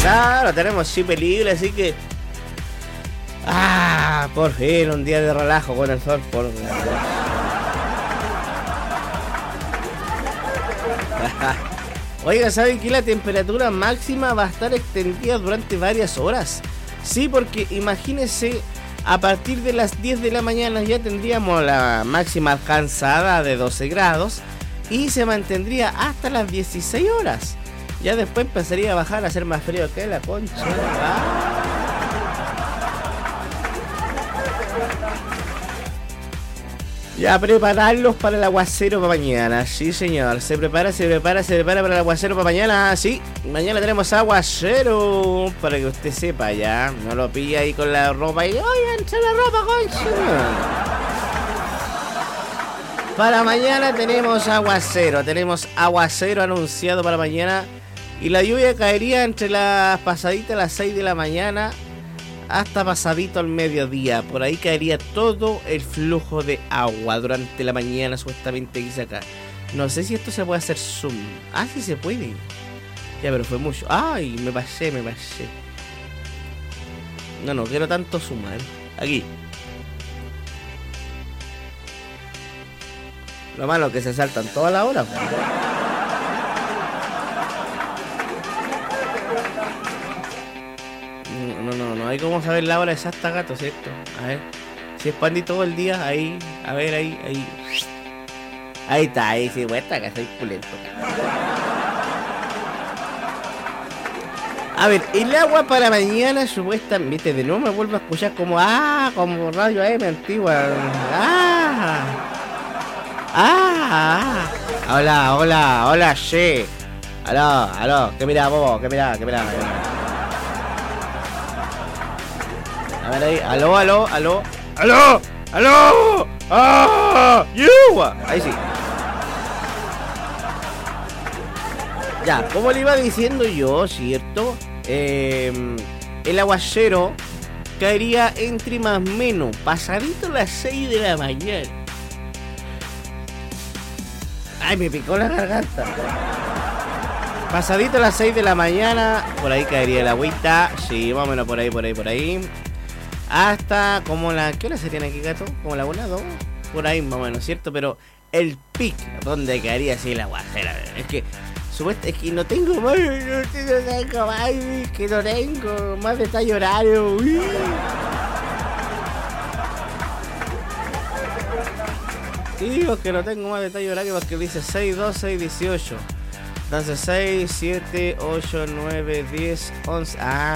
Claro, tenemos chip libre, así que... por fin, un día de relajo con el sol. Oiga, ¿saben que la temperatura máxima va a estar extendida durante varias horas? Sí, porque imagínense, a partir de las 10 de la mañana ya tendríamos la máxima alcanzada de 12 grados y se mantendría hasta las 16 horas. Ya después empezaría a bajar, a hacer más frío que la concha. Ya, prepararlos para el aguacero para mañana. Sí, señor. Se prepara para el aguacero para mañana. Sí, mañana tenemos aguacero. Para que usted sepa, ya. No lo pilla ahí con la ropa y... ¡Oigan, echa la ropa, concha! Para mañana tenemos aguacero. Tenemos aguacero anunciado para mañana. Y la lluvia caería entre las pasaditas a las 6 de la mañana hasta pasadito al mediodía. Por ahí caería todo el flujo de agua durante la mañana, supuestamente dice acá. No sé si esto se puede hacer zoom. Sí se puede. Ya, pero fue mucho. Ay, me pasé. No quiero tanto zoom, Aquí. Lo malo es que se saltan toda la hora. No hay como saber la hora exacta, gato, ¿cierto? A ver, si expandí todo el día, ahí, a ver, ahí. Ahí está, ahí sí, muestra que soy pulento. A ver, el agua para mañana supuestamente, de nuevo me vuelvo a escuchar como radio AM antigua. Hola, che. Aló, que mira, bobo, que mira. A ver ahí, aló. Ahí sí. Ya, como le iba diciendo yo, ¿cierto? El aguacero caería entre más o menos pasadito las 6 de la mañana. Ay, me picó la garganta. Pasadito a las 6 de la mañana, por ahí caería el agüita. Sí, más o menos por ahí. Hasta como la... ¿Qué hora serían aquí, gato? Como la 1, 2. Por ahí más o menos, ¿cierto? Pero el pic, donde caería así el aguacero. Es que no tengo más. Que no tengo más detalle horario. Digo que no tengo más detalle horario porque dice 6, 2, 6, 18. Entonces 6, 7, 8, 9, 10, 11.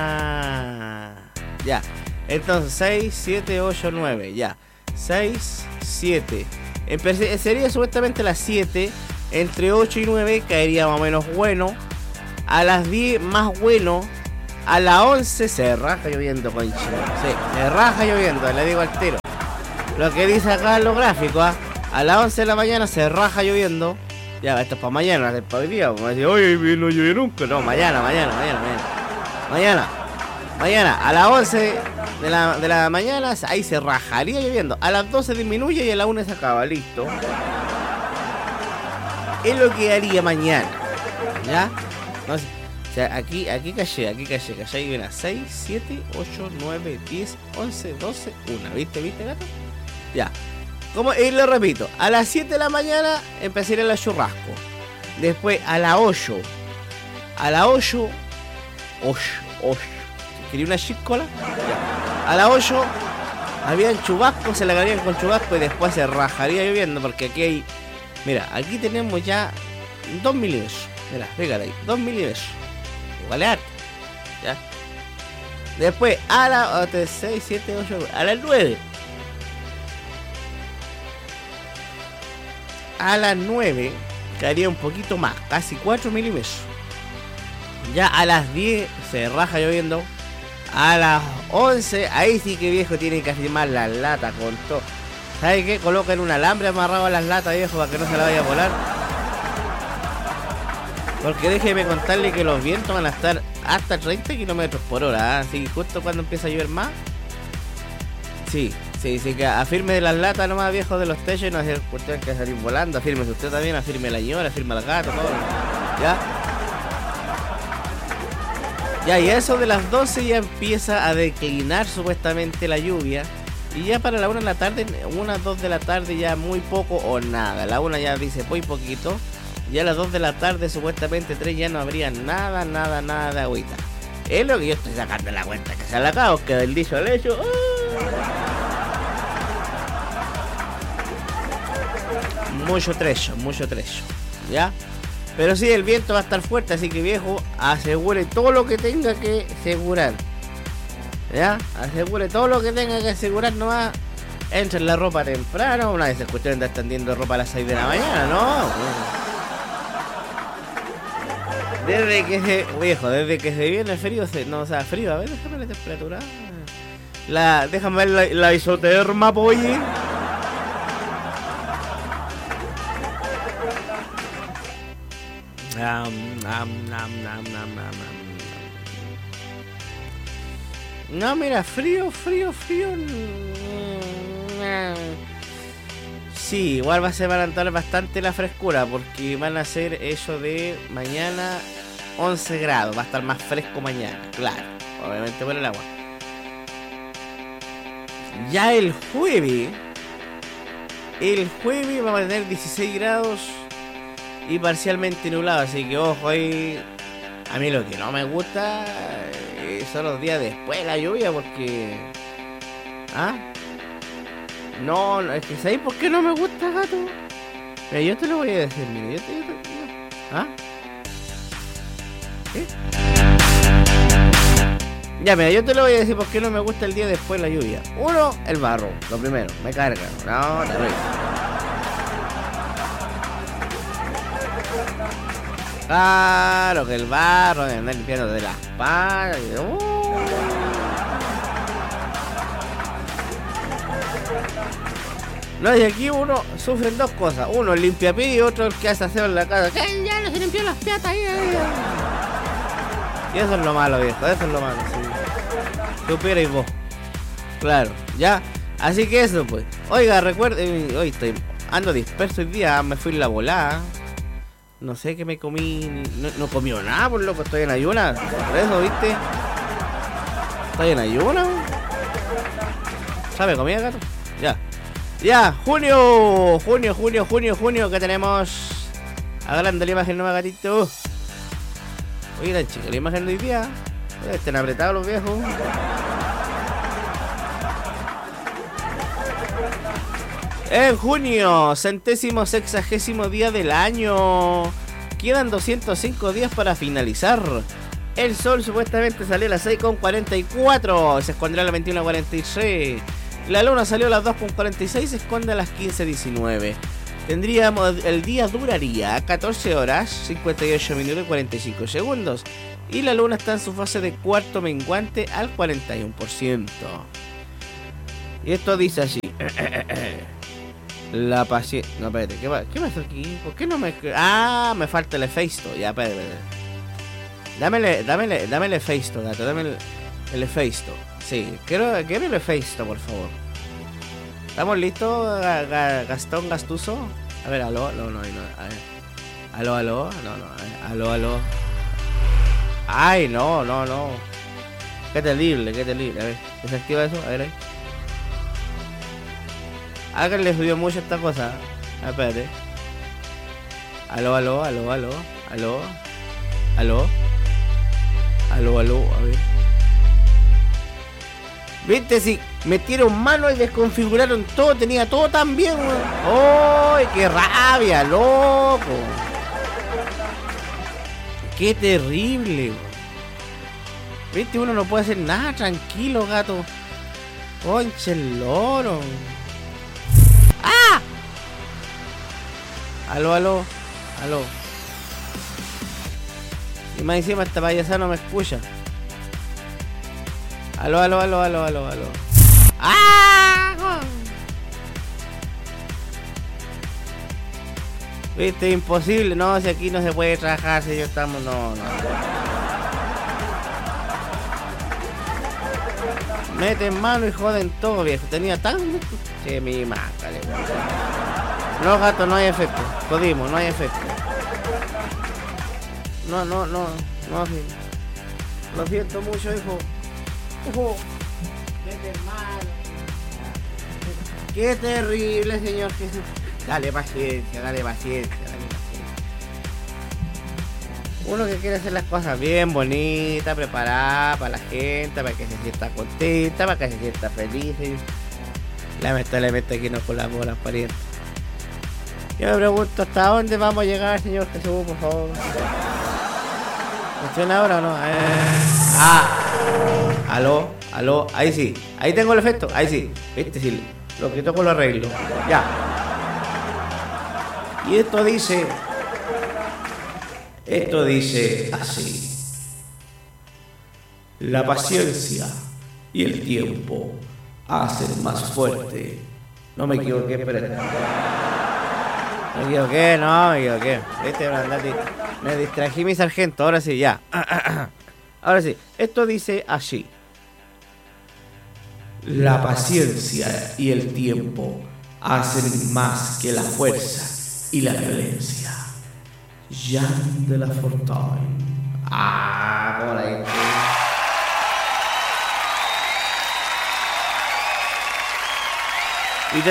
Ya. Entonces 6, 7, 8, 9. Ya. 6, 7. Sería supuestamente las 7. Entre 8 y 9 caería más o menos bueno. A las 10 más bueno. A las 11 se raja lloviendo, concha. Sí, se raja lloviendo, le digo al tiro. Lo que dice acá en los gráficos, a las 11 de la mañana se raja lloviendo. Ya, esto es para mañana, es para hoy día. Como decir, oye, no llueve nunca. No, mañana. Mañana, a las 11 de la mañana, ahí se rajaría lloviendo. A las 12 disminuye y a las 1 se acaba, listo. Es lo que haría mañana. ¿Ya? Entonces, o sea, aquí callé. Ahí viene 6, 7, 8, 9, 10, 11, 12, 1. ¿Viste, gato? Ya. Y lo repito, a las 7 de la mañana empezaría el churrasco. Después a las 8. ¿Quería una chiscola? Ya. A las 8 habían chubascos, se la agarrarían con chubasco y después se rajaría lloviendo porque aquí hay... Mira, aquí tenemos ya 2 milímetros. Mira, fíjate ahí, 2 milímetros. Igual es harto. ¿Ya? Después a las 6, 7, 8, a las 9. A las 9 caería un poquito más, casi 4 milímetros. Ya a las 10 se raja lloviendo. A las 11, ahí sí que viejo tiene que afirmar las latas con todo. ¿Sabe qué? Colocan un alambre amarrado a las latas, viejo, para que no se la vaya a volar. Porque déjeme contarle que los vientos van a estar hasta 30 kilómetros por hora. Así justo cuando empieza a llover más. Sí, que afirme de las latas nomás, viejo, de los techos y no hacer cuestión que salir volando. Afírmese usted también, afirme la señora, afirme al gato, todo. ¿Ya? Ya, y a eso de las 12 ya empieza a declinar supuestamente la lluvia. Y ya para la 1 de la tarde, 1, 2 de la tarde ya muy poco o nada. La 1 ya dice muy poquito. Ya a las 2 de la tarde, supuestamente 3 ya no habría nada de agüita. Es lo que yo estoy sacando la cuenta que se la acabo, que del dicho al hecho. Mucho trecho, ¿ya? Pero sí, el viento va a estar fuerte, así que viejo, asegure todo lo que tenga que asegurar. ¿Ya? Asegure todo lo que tenga que asegurar nomás. Entre en la ropa temprano. Una vez se escuchó andar tendiendo ropa a las 6 de la mañana, ¿no? Desde que se viene el frío, frío, a ver, déjame la temperatura. Déjame ver la isoterma, pollo. No, mira, frío. Sí, igual va a ser levantar bastante la frescura, porque van a ser eso de mañana 11 grados. Va a estar más fresco mañana, claro, obviamente por el agua. Ya el jueves vamos a tener 16 grados y parcialmente nublado, así que ojo ahí. A mí lo que no me gusta son los días después de la lluvia, porque... No, es que ¿sabes por qué no me gusta, gato? Mira, yo te lo voy a decir, mira, ¿Qué? Ya, mira, yo te lo voy a decir por qué no me gusta el día después de la lluvia. 1, el barro, lo primero, me carga. No, terrible. Claro, que el barro, de andar limpiando de las patas. No, y aquí uno sufre dos cosas. Uno el limpiapié y otro el que hace aseo en la casa. ¡Ay, ya no se limpió las piatas ahí! Y eso es lo malo, viejo, eso es lo malo, sí. Supierais vos. Claro, ya. Así que eso, pues. Oiga, recuerde, hoy ando disperso el día, me fui en la volada. No sé qué me comí, no comió nada, por loco, estoy en ayuna. Por eso, ¿viste? Estoy en ayuna. ¿Sabe comida, gato? Ya, junio, que tenemos. Agranda la imagen, nueva, gatito. Oye, tan chica la imagen de hoy día. Estén apretados los viejos. En junio, 160º día del año. Quedan 205 días para finalizar. El sol supuestamente salió a las 6:44. Se esconderá a las 21:46. La luna salió a las 2:46. Se esconde a las 15:19. El día duraría 14 horas, 58 minutos y 45 segundos. Y la luna está en su fase de cuarto menguante al 41%. Y esto dice así. La paciencia... No, espérate, ¿qué pasa aquí? ¿Por qué no me... me falta el efecto. Ya, espérate. Dame el efecto, gato. Dame el efecto. Sí, quiero el efecto, por favor. ¿Estamos listos, Gastón Gastuso? A ver, aló, no, a ver. Aló, aló. Ay, no. Qué terrible. A ver, desactiva eso, a ver ahí. Alguien le subió mucho esta cosa. Espérate. Aló, a ver. Viste, si metieron mano y desconfiguraron todo, tenía todo tan bien, weón. ¡Ay, qué rabia, loco! ¡Qué terrible, weón! Viste, uno no puede hacer nada, tranquilo, gato. Conche el loro. ¡Ah! Aló. Y más encima esta payasada no me escucha. Aló. ¡Ah! Viste, imposible. No, si aquí no se puede trabajar, si yo estamos... No. Meten mano y joden todo, viejo. Tenía tan... Che, mi mácale, weón. No, gato, no hay efecto. Jodimos, no hay efecto. No, sí. Lo siento mucho, hijo. Qué mal. Qué terrible, Señor Jesús. Dale paciencia, dale paciencia. Uno que quiere hacer las cosas bien bonitas, preparadas para la gente, para que se sienta contenta, para que se sienta feliz. Lamentablemente aquí no colaboran, parientes. Yo me pregunto, ¿hasta dónde vamos a llegar, Señor Jesús, por favor? ¿Funciona ahora o no? Aló, ahí sí. Ahí tengo el efecto, ahí sí. Viste, sí, lo que toco lo arreglo. Ya. Y esto dice así: la paciencia y el tiempo hacen más fuerte. No me equivoqué, espérate. Me equivoqué. Viste, me distrají, mi sargento. Ahora sí, ya. Ahora sí, esto dice así: la paciencia y el tiempo hacen más que la fuerza y la violencia. Jean de La Fontaine. Por ahí. Y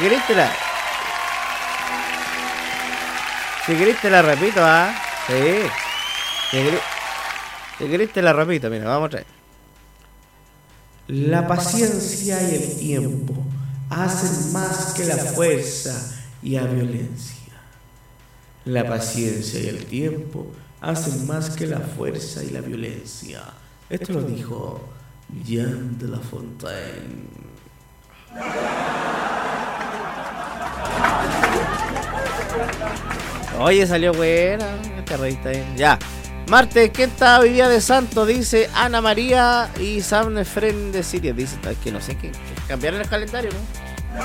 si querés te la repito, Sí. Si querés te la repito, mira, vamos a traer. La paciencia y el tiempo hacen más que la fuerza y la violencia. La paciencia y el tiempo hacen más que la fuerza y la violencia. Esto lo dijo Jean de La Fontaine. Oye, salió buena. Te reíste ahí. Ya. Martes, ¿quién está hoy día de santo? Dice Ana María y San Efrén de Siria. Dice que no sé qué. Cambiaron el calendario, ¿no?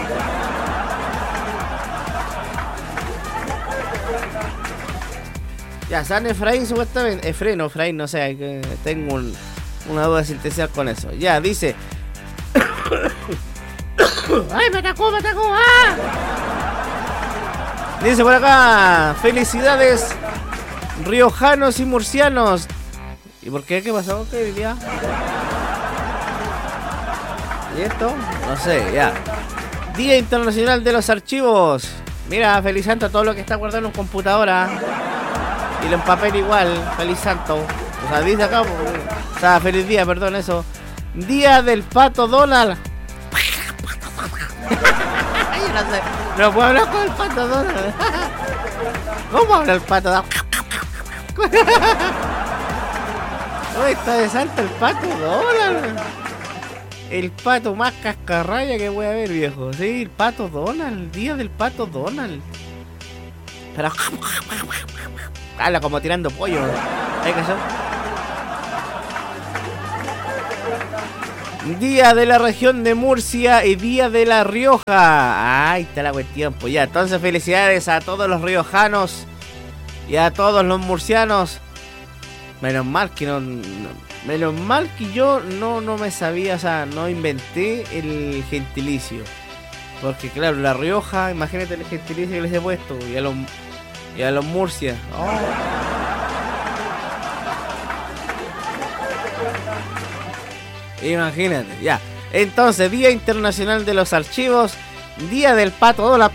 Ya, San Efraín supuestamente. Efraín, no sé. Tengo una duda existencial con eso. Ya, dice. ¡Ay, me atacó! Dice por acá: felicidades, riojanos y murcianos. ¿Y por qué? ¿Qué pasó? ¿Qué día? ¿Y esto? No sé, ya. Día Internacional de los Archivos. Mira, feliz santo a todo lo que está guardado en computadora. Y lo en papel igual, feliz santo. O sea, dice acá, o sea, feliz día, perdón, eso. Día del Pato Donald. Yo no sé, no puedo hablar con el Pato Donald. ¿Cómo habla el Pato Donald? Oh, está de salto el Pato Donald. El pato más cascarraya que voy a ver, viejo. Sí, el Pato Donald, el día del Pato Donald. Pero habla como tirando pollo. ¿Hay que hacer? Día de la región de Murcia y Día de La Rioja. Ahí está la cuestión. Pues ya, entonces felicidades a todos los riojanos y a todos los murcianos. Menos mal que yo no me sabía, o sea, no inventé el gentilicio. Porque claro, La Rioja, imagínate el gentilicio que les he puesto. Y a los Murcia. Oh. Imagínate, ya. Entonces, Día Internacional de los Archivos, Día del Pato Donald.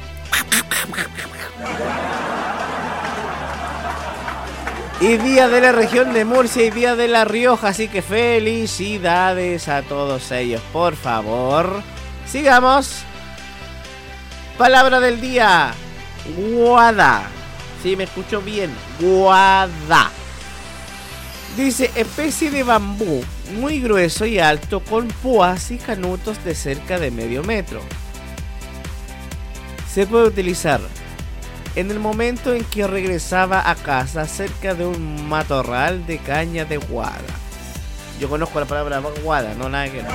Y Día de la región de Murcia y Día de La Rioja. Así que felicidades a todos ellos. Por favor, sigamos. Palabra del día: guada. Si me escucho bien, guada. Dice: especie de bambú muy grueso y alto con púas y canutos de cerca de medio metro. Se puede utilizar en el momento en que regresaba a casa cerca de un matorral de caña de guada. Yo conozco la palabra guada, no nada que no.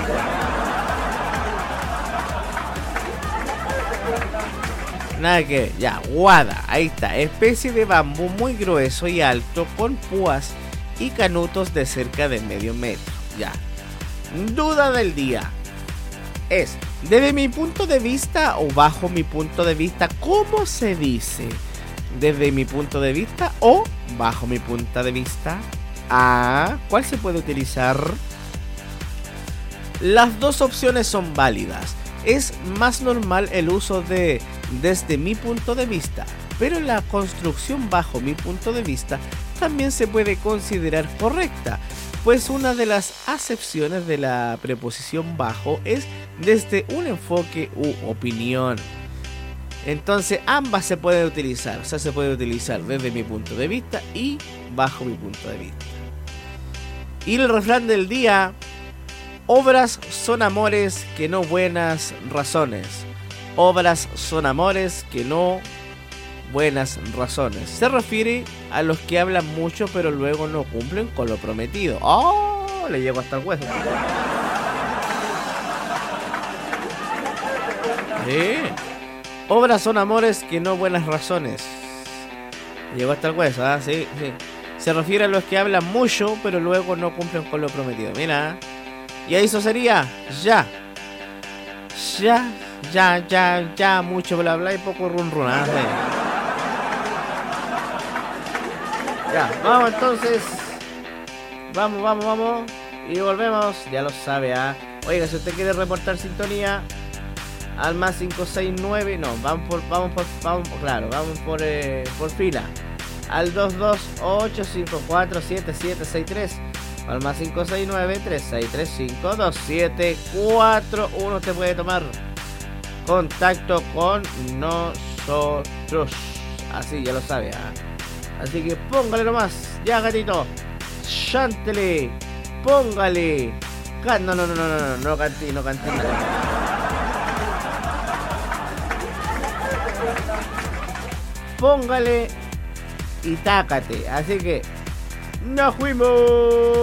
Nada que, ya, guada, ahí está. Especie de bambú muy grueso y alto con púas y canutos de cerca de medio metro. Ya. Duda del día es: ¿desde mi punto de vista o bajo mi punto de vista? ¿Cómo se dice? ¿Desde mi punto de vista o bajo mi punto de vista? ¿Cuál se puede utilizar? Las dos opciones son válidas. Es más normal el uso de desde mi punto de vista, pero la construcción bajo mi punto de vista también se puede considerar correcta, pues una de las acepciones de la preposición bajo es desde un enfoque u opinión. Entonces ambas se pueden utilizar, o sea, se puede utilizar desde mi punto de vista y bajo mi punto de vista. Y el refrán del día: obras son amores que no buenas razones. Obras son amores que no buenas razones. Se refiere a los que hablan mucho pero luego no cumplen con lo prometido. ¡Oh! Le llegó hasta el hueso. Sí. Obras son amores que no buenas razones. Llegó hasta el hueso, ¿ah? Sí, sí. Se refiere a los que hablan mucho pero luego no cumplen con lo prometido. Mira. Y eso sería ya. Ya, mucho bla bla y poco run run. ¿Ah? Sí. Ya, vamos entonces. Vamos. Y volvemos, ya lo sabe, ¿ah? Oiga, si usted quiere reportar sintonía, al más 569, no, vamos por fila. Al 228547763. Al más 569-3635-2741. Te puede tomar contacto con nosotros. Así, ya lo sabe, ¿ah? Así que póngale nomás, ya gatito. Chántele, póngale. No canté. Póngale y tácate. Así que nos fuimos.